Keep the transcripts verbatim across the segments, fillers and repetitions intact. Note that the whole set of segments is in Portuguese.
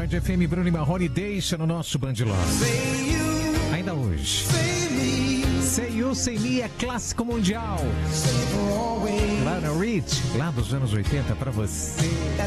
Band F M, Bruno e Marrone, deixa no nosso Band Love. Ainda hoje. Say You, Say Me é clássico mundial. Lionel Rich, lá dos anos oitenta, pra você.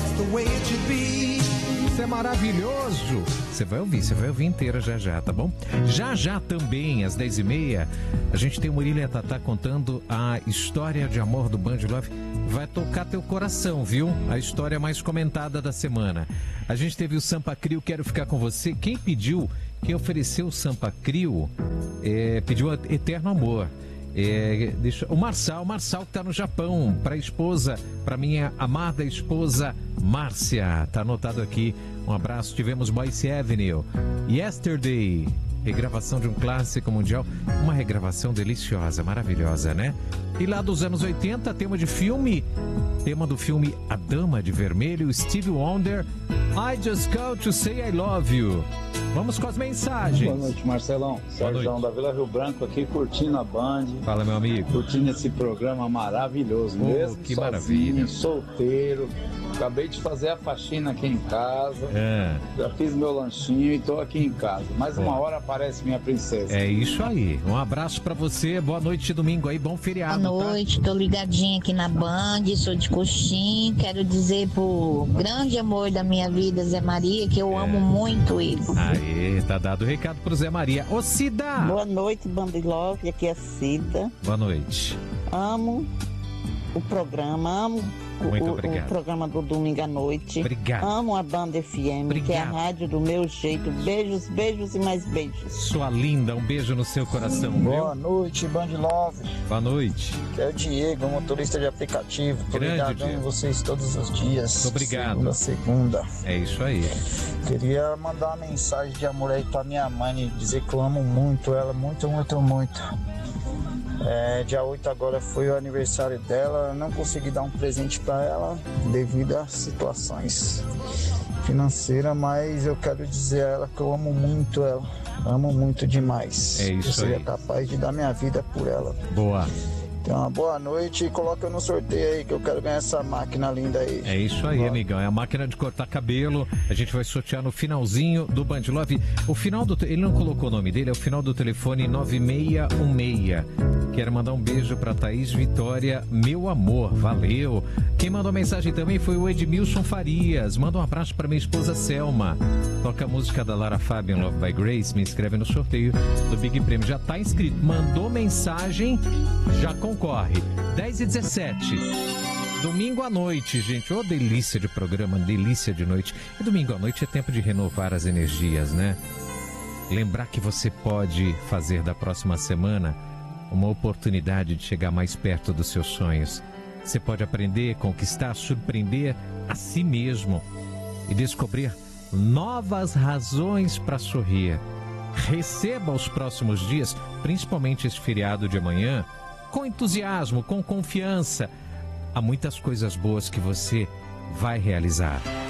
Isso é maravilhoso. Você vai ouvir, você vai ouvir inteira já já, tá bom? Já já também, às dez e meia, a gente tem o Murilo e a Tatá contando a história de amor do Band Love. Vai tocar teu coração, viu? A história mais comentada da semana. A gente teve o Sampa Crio, Quero Ficar Com Você. Quem pediu, quem ofereceu o Sampa Crio, é, pediu Eterno Amor. É, deixa, o Marçal, o Marçal que tá no Japão, para a esposa, para minha amada esposa Márcia, tá anotado aqui. Um abraço. Tivemos Boyce Avenue, Yesterday, regravação de um clássico mundial, uma regravação deliciosa, maravilhosa, né? E lá dos anos oitenta, tema de filme, tema do filme A Dama de Vermelho, Stevie Wonder, I Just Called to Say I Love You. Vamos com as mensagens. Boa noite, Marcelão. Sérgio da Vila Rio Branco aqui, curtindo a Band. Fala, meu amigo. Curtindo esse programa maravilhoso. Oh, mesmo que sozinho, maravilha. Solteiro. Acabei de fazer a faxina aqui em casa. É. Já fiz meu lanchinho e tô aqui em casa. Mais uma hora aparece minha princesa. É isso aí. Um abraço pra você. Boa noite de domingo aí. Bom feriado. Boa noite. Tá? Tô ligadinha aqui na Band. Sou de Coxim. Quero dizer pro grande amor da minha vida, Zé Maria, que eu É. amo muito ele. Aê, tá dado o recado pro Zé Maria. Ô, Cida! Boa noite, Band Love. Aqui é a Cida. Boa noite. Amo o programa, amo Muito o, obrigado. o programa do domingo à noite. Obrigado. Amo a Band F M, que é a rádio do meu jeito. Beijos, beijos e mais beijos. Sua linda, um beijo no seu coração. Boa Meu. noite, Band Love. Boa noite. Que é o Diego, motorista de aplicativo. Tô Grande, ligadão em Diego. vocês todos os dias. Muito obrigado. Segunda a segunda. É isso aí. Queria mandar uma mensagem de amor aí pra minha mãe, dizer que eu amo muito ela, muito, muito, muito. É, dia oito agora foi o aniversário dela, eu não consegui dar um presente pra ela devido a situações financeiras, mas eu quero dizer a ela que eu amo muito ela, amo muito demais. É isso eu seria aí. capaz de dar minha vida por ela. Boa. Então, uma boa noite e coloca no sorteio aí que eu quero ganhar essa máquina linda aí. É isso aí, amigão. É a máquina de cortar cabelo. A gente vai sortear no finalzinho do Band Love. O final do... Ele não colocou o nome dele, é o final do telefone nove seis um seis. Quero mandar um beijo pra Thaís Vitória, meu amor. Valeu. Quem mandou mensagem também foi o Edmilson Farias. Manda um abraço pra minha esposa Selma. Toca a música da Lara Fabian, Love by Grace. Me inscreve no sorteio do Big Prêmio. Já tá inscrito. Mandou mensagem, já concorre. dez e dezessete. Domingo à noite, gente. Ô, delícia de programa, delícia de noite. E domingo à noite é tempo de renovar as energias, né? Lembrar que você pode fazer da próxima semana uma oportunidade de chegar mais perto dos seus sonhos. Você pode aprender, conquistar, surpreender a si mesmo e descobrir novas razões para sorrir. Receba os próximos dias, principalmente esse feriado de amanhã, com entusiasmo, com confiança. Há muitas coisas boas que você vai realizar.